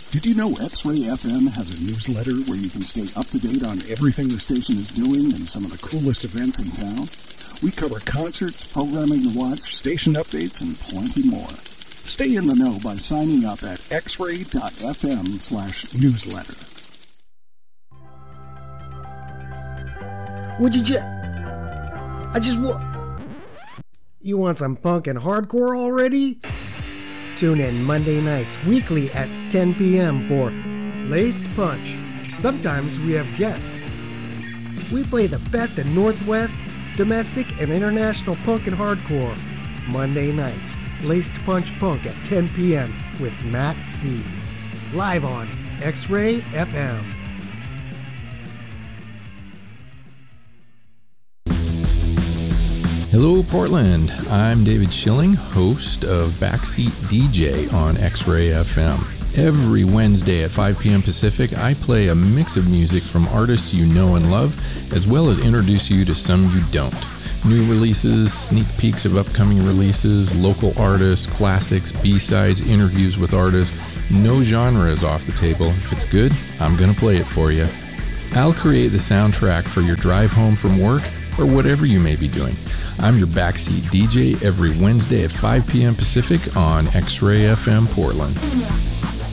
Did you know X-Ray FM has a newsletter where you can stay up to date on everything the station is doing and some of the coolest events in town? We cover concerts, programming to watch, station updates, and plenty more. Stay in the know by signing up at xray.fm/newsletter. You want some punk and hardcore already? Tune in Monday nights weekly at 10 p.m. for Laced Punch. Sometimes we have guests. We play the best in Northwest, domestic, and international punk and hardcore. Monday nights, Laced Punch Punk at 10 p.m. with Matt C. Live on X-Ray FM. Hello, Portland. I'm David Schilling, host of Backseat DJ on X-Ray FM. Every Wednesday at 5 p.m. Pacific, I play a mix of music from artists you know and love, as well as introduce you to some you don't. New releases, sneak peeks of upcoming releases, local artists, classics, B-sides, interviews with artists. No genre is off the table. If it's good, I'm going to play it for you. I'll create the soundtrack for your drive home from work or whatever you may be doing. I'm your Backseat DJ every Wednesday at 5 p.m. Pacific on X-Ray FM Portland.